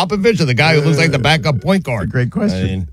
Popovich or the guy who looks like the backup point guard? Great question.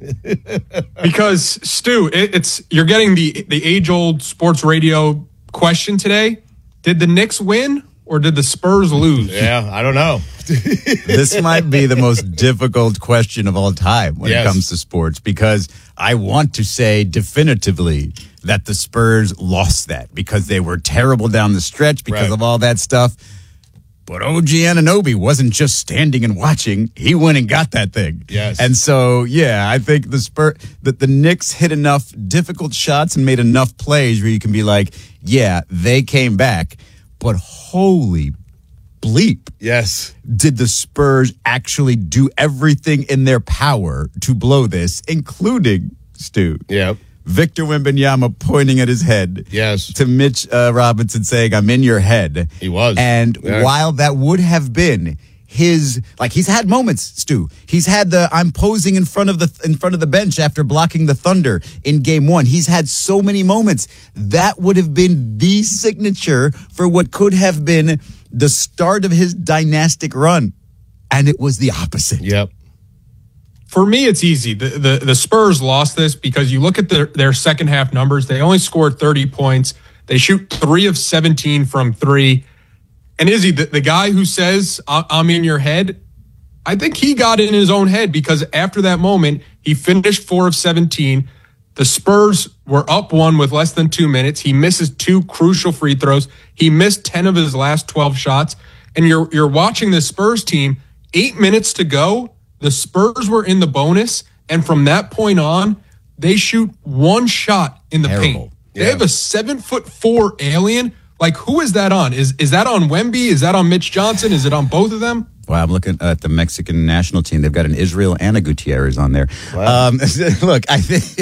Because, Stu, you're getting the age-old sports radio question today. Did the Knicks win or did the Spurs lose? Yeah, I don't know. This might be the most difficult question of all time when it comes to sports, because I want to say definitively that the Spurs lost that because they were terrible down the stretch because of all that stuff. But OG Anunoby wasn't just standing and watching. He went and got that thing. Yes. And so, I think the Knicks hit enough difficult shots and made enough plays where you can be like, yeah, they came back. But holy bleep. Yes. Did the Spurs actually do everything in their power to blow this, including, Stu? Yep. Victor Wembanyama pointing at his head. Yes. To Mitch Robinson saying, I'm in your head. He was. And while that would have been he's had moments, Stu. He's had I'm posing in front of the bench after blocking the Thunder in game 1. He's had so many moments. That would have been the signature for what could have been the start of his dynastic run. And it was the opposite. Yep. For me, it's easy. The Spurs lost this because you look at their second half numbers. They only scored 30 points. They shoot 3 of 17 from 3. And Izzy, the guy who says, I'm in your head, I think he got in his own head because after that moment, he finished 4 of 17. The Spurs were up 1 with less than 2 minutes. He misses 2 crucial free throws. He missed 10 of his last 12 shots. And you're watching the Spurs team, 8 minutes to go. The Spurs were in the bonus. And from that point on, they shoot 1 shot in the paint. They have a 7'4" alien. Like, who is that on? Is that on Wemby? Is that on Mitch Johnson? Is it on both of them? Well, I'm looking at the Mexican national team. They've got an Israel and a Gutierrez on there. Wow. Look, I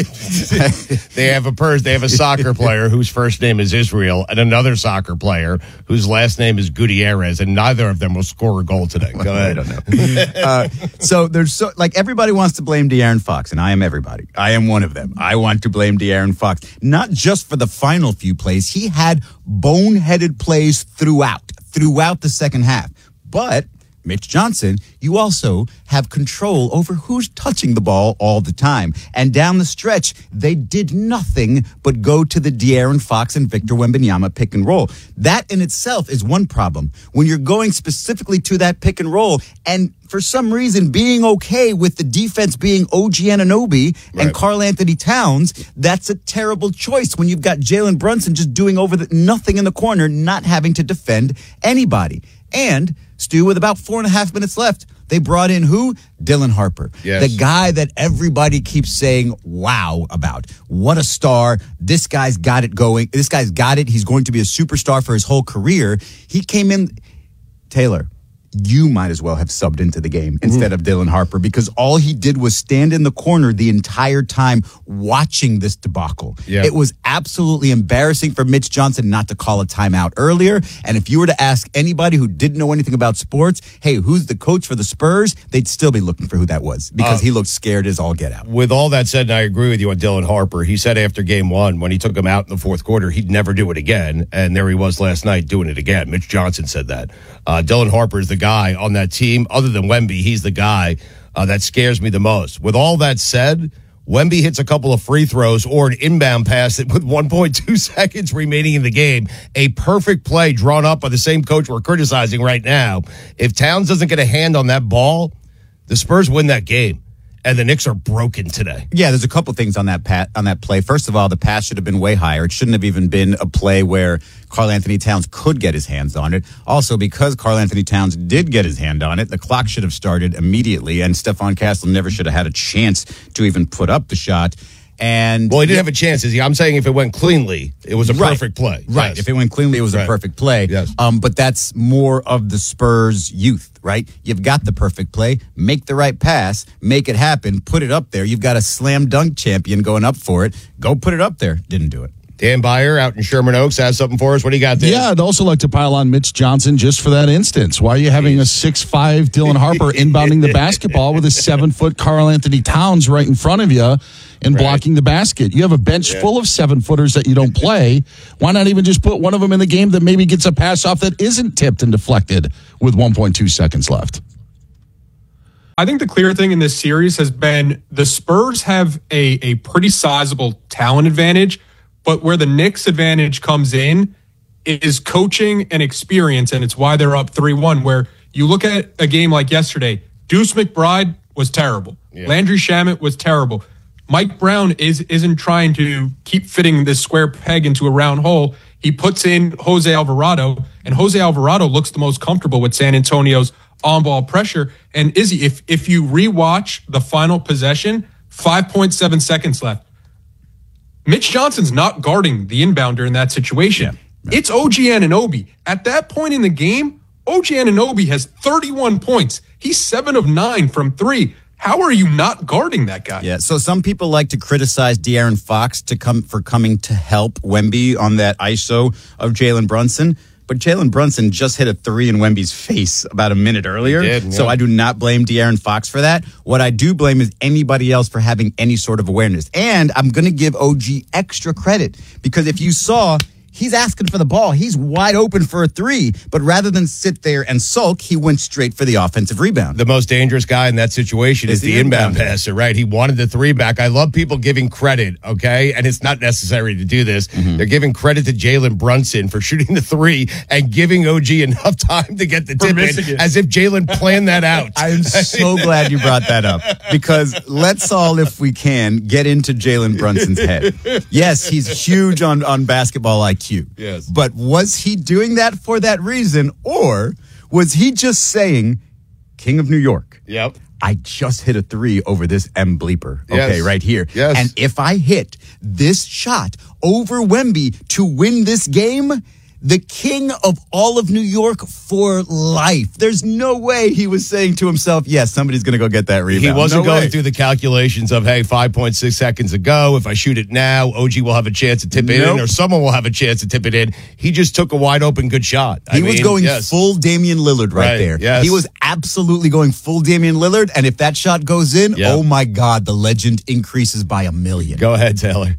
think they have a soccer player whose first name is Israel and another soccer player whose last name is Gutierrez, and neither of them will score a goal today. Go ahead. I don't know. So there's everybody wants to blame De'Aaron Fox, and I am everybody. I am one of them. I want to blame De'Aaron Fox, not just for the final few plays. He had boneheaded plays throughout the second half, but Mitch Johnson, you also have control over who's touching the ball all the time. And down the stretch, they did nothing but go to the De'Aaron Fox and Victor Wembanyama pick and roll. That in itself is one problem. When you're going specifically to that pick and roll, and for some reason being okay with the defense being OG Anunoby and Karl Anthony Towns, that's a terrible choice when you've got Jalen Brunson just doing nothing in the corner, not having to defend anybody. And Stu, with about 4.5 minutes left, they brought in who? Dylan Harper. Yes. The guy that everybody keeps saying wow about. What a star. This guy's got it going. This guy's got it. He's going to be a superstar for his whole career. He came in. Taylor, you might as well have subbed into the game instead of Dylan Harper, because all he did was stand in the corner the entire time watching this debacle. Yeah. It was absolutely embarrassing for Mitch Johnson not to call a timeout earlier. And if you were to ask anybody who didn't know anything about sports, hey, who's the coach for the Spurs? They'd still be looking for who that was, because he looked scared as all get out. With all that said, and I agree with you on Dylan Harper, he said after game 1, when he took him out in the fourth quarter, he'd never do it again. And there he was last night doing it again. Mitch Johnson said that. Dylan Harper is the guy on that team. Other than Wemby, he's the guy that scares me the most. With all that said, Wemby hits a couple of free throws or an inbound pass with 1.2 seconds remaining in the game. A perfect play drawn up by the same coach we're criticizing right now. If Towns doesn't get a hand on that ball, the Spurs win that game. And the Knicks are broken today. Yeah, there's a couple things on that play. First of all, the pass should have been way higher. It shouldn't have even been a play where Karl Anthony Towns could get his hands on it. Also, because Karl Anthony Towns did get his hand on it, the clock should have started immediately, and Stephon Castle never should have had a chance to even put up the shot. And well, he didn't have a chance. I'm saying if it went cleanly, it was a perfect play. Right. Yes. If it went cleanly, it was a perfect play. Yes. But that's more of the Spurs' youth, right? You've got the perfect play. Make the right pass. Make it happen. Put it up there. You've got a slam dunk champion going up for it. Go put it up there. Didn't do it. Dan Byer out in Sherman Oaks has something for us. What do you got there? Yeah, I'd also like to pile on Mitch Johnson just for that instance. Why are you having a 6'5" Dylan Harper inbounding the basketball with a 7-foot Karl Anthony Towns right in front of you and blocking the basket? You have a bench full of 7-footers that you don't play. Why not even just put one of them in the game that maybe gets a pass off that isn't tipped and deflected with 1.2 seconds left? I think the clear thing in this series has been the Spurs have a pretty sizable talent advantage, but where the Knicks advantage comes in is coaching and experience, and it's why they're up 3-1, where you look at a game like yesterday, Deuce McBride was terrible. Yeah. Landry Shamet was terrible. Mike Brown isn't trying to keep fitting this square peg into a round hole. He puts in Jose Alvarado, and Jose Alvarado looks the most comfortable with San Antonio's on-ball pressure. And Izzy, if you rewatch the final possession, 5.7 seconds left. Mitch Johnson's not guarding the inbounder in that situation. Yeah. It's OG Anunoby. At that point in the game, OG Anunoby has 31 points. He's 7 of 9 from 3. How are you not guarding that guy? Yeah, so some people like to criticize De'Aaron Fox for coming to help Wemby on that ISO of Jalen Brunson. But Jalen Brunson just hit a 3 in Wemby's face about a minute earlier. He did, yeah. So I do not blame De'Aaron Fox for that. What I do blame is anybody else for having any sort of awareness. And I'm going to give OG extra credit because if you saw, he's asking for the ball. He's wide open for a 3. But rather than sit there and sulk, he went straight for the offensive rebound. The most dangerous guy in that situation is the inbound passer, right? He wanted the 3 back. I love people giving credit, okay? And it's not necessary to do this. Mm-hmm. They're giving credit to Jalen Brunson for shooting the 3 and giving OG enough time to get the tip in, as if Jalen planned that out. I'm so glad you brought that up because let's all, if we can, get into Jalen Brunson's head. Yes, he's huge on basketball IQ. Yes. But was he doing that for that reason, or was he just saying, King of New York? Yep. I just hit a 3 over this M bleeper. Okay, right here. Yes. And if I hit this shot over Wemby to win this game, the king of all of New York for life. There's no way he was saying to himself, yes, somebody's going to go get that rebound. He wasn't going through the calculations of, hey, 5.6 seconds ago, if I shoot it now, OG will have a chance to tip it in, or someone will have a chance to tip it in. He just took a wide open good shot. He was going full Damian Lillard right there. Yes. He was absolutely going full Damian Lillard, and if that shot goes in, oh my God, the legend increases by 1,000,000. Go ahead, Taylor.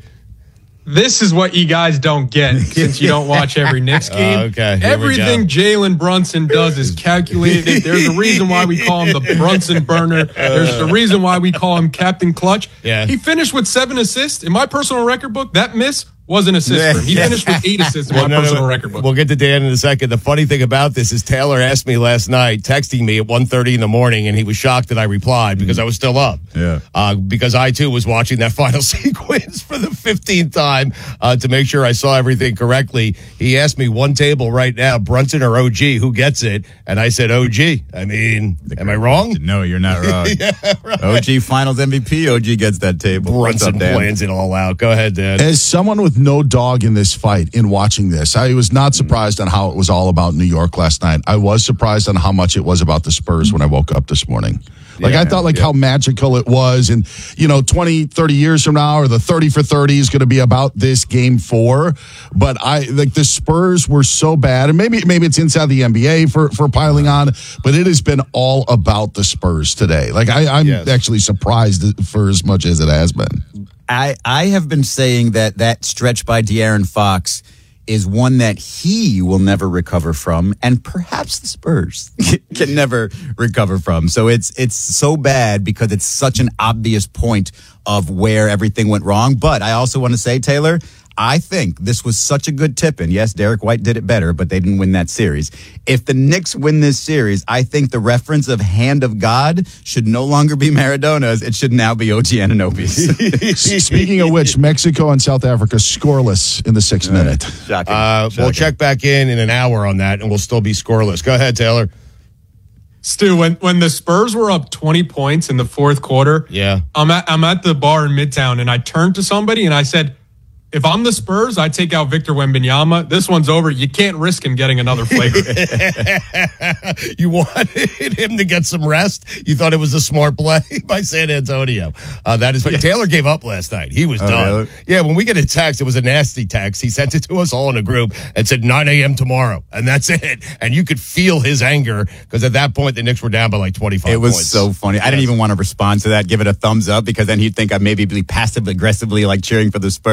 This is what you guys don't get since you don't watch every Knicks game. Okay, everything Jalen Brunson does is calculated. There's a reason why we call him the Brunson burner. There's a reason why we call him Captain Clutch. Yeah. He finished with 7 assists. In my personal record book, that miss was an assist for him. He finished with 8 assists in my personal record book. We'll get to Dan in a second. The funny thing about this is Taylor asked me last night, texting me at 1:30 in the morning, and he was shocked that I replied because I was still up. Yeah. Because I, too, was watching that final sequence for the 15th time to make sure I saw everything correctly. He asked me one table right now, Brunson or OG, who gets it? And I said OG. I mean, am I wrong? No, you're not wrong. Yeah, right. OG Finals MVP, OG gets that table. Brunson plans it all out. Go ahead, Dan. As someone with no dog in this fight, in watching this, I was not surprised on how it was all about New York last night. I was surprised on how much it was about the Spurs when I woke up this morning. I thought how magical it was. And, 20, 30 years from now, or the 30 for 30 is going to be about this game 4. But the Spurs were so bad. And maybe it's inside the NBA for piling on, but it has been all about the Spurs today. I'm actually surprised for as much as it has been. I have been saying that stretch by De'Aaron Fox is one that he will never recover from, and perhaps the Spurs can never recover from. So it's so bad because it's such an obvious point of where everything went wrong. But I also want to say, Taylor, I think this was such a good tip-in. Yes, Derek White did it better, but they didn't win that series. If the Knicks win this series, I think the reference of hand of God should no longer be Maradona's. It should now be OG Anunoby's. Speaking of which, Mexico and South Africa scoreless in the 6th minute. Shocking. We'll check back in an hour on that, and we'll still be scoreless. Go ahead, Taylor. Stu, when the Spurs were up 20 points in the 4th quarter, I'm at the bar in Midtown, and I turned to somebody and I said, if I'm the Spurs, I take out Victor Wembanyama. This one's over. You can't risk him getting another flagrant. You wanted him to get some rest? You thought it was a smart play by San Antonio. That is Taylor gave up last night. He was done. Really? Yeah, when we get a text, it was a nasty text. He sent it to us all in a group and said 9 a.m. tomorrow. And that's it. And you could feel his anger because at that point, the Knicks were down by 25 points. It was so funny. I didn't even want to respond to that, give it a thumbs up, because then he'd think I'd maybe be passive-aggressively cheering for the Spurs. Right.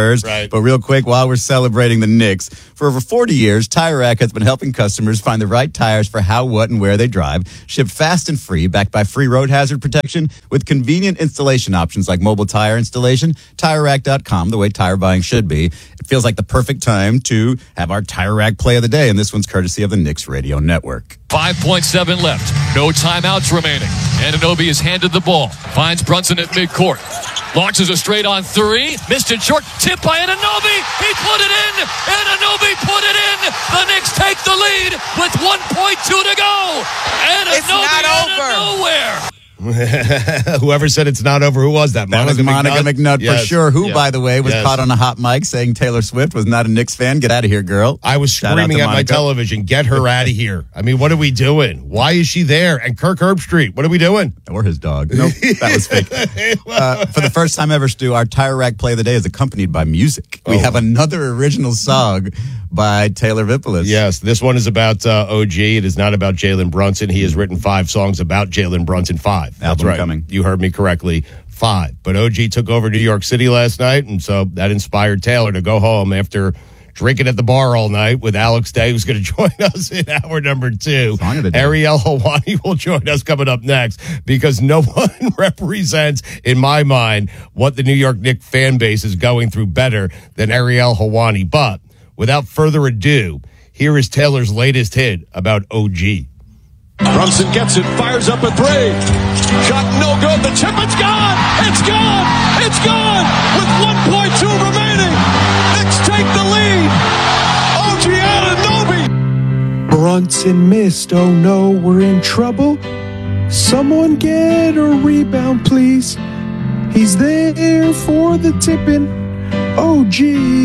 Right. But real quick, while we're celebrating the Knicks, for over 40 years, Tire Rack has been helping customers find the right tires for how, what, and where they drive. Shipped fast and free, backed by free road hazard protection with convenient installation options like mobile tire installation. TireRack.com, the way tire buying should be. It feels like the perfect time to have our Tire Rack play of the day, and this one's courtesy of the Knicks Radio Network. 5.7 left. No timeouts remaining. Anunoby is handed the ball. Finds Brunson at midcourt. Launches a straight on three. Missed it short. Tip by Anunoby. He put it in. Anunoby put it in. The Knicks take the lead with 1.2 to go. Anunoby It's not out over. of nowhere. Whoever said it's not over, who was that? That was Monica McNutt for Yes. sure, who, Yes. by the way, was Yes. caught on a hot mic saying Taylor Swift was not a Knicks fan. Get out of here, girl. I was Shout out screaming to at my Monica. television, get her out of here. I mean, what are we doing? Why is she there? And Kirk Herbstreit, what are we doing? Or his dog. Nope, that was fake. For the first time ever, Stu, our Tire Rack play of the day is accompanied by music. We have another original song by Taylor Vipolis. Yes, this one is about OG. It is not about Jalen Brunson. He has written 5 songs about Jalen Brunson. 5. That's Album right. coming. You heard me correctly. 5. But OG took over New York City last night, and so that inspired Taylor to go home after drinking at the bar all night with Alex Day, who's going to join us in hour number 2. Song of the day. Ariel Helwani will join us coming up next because no one represents, in my mind, what the New York Knicks fan base is going through better than Ariel Helwani. But without further ado, here is Taylor's latest hit about OG. Brunson gets it, fires up a three. Shot no good. The chip, it's gone. It's gone. It's gone. With 1.2 remaining. Knicks take the lead. OG Anunoby. Brunson missed. Oh no, we're in trouble. Someone get a rebound, please. He's there for the tipping. OG.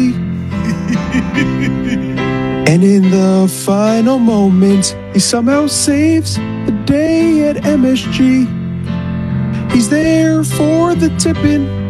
And in the final moments, he somehow saves the day at MSG. He's there for the tipping.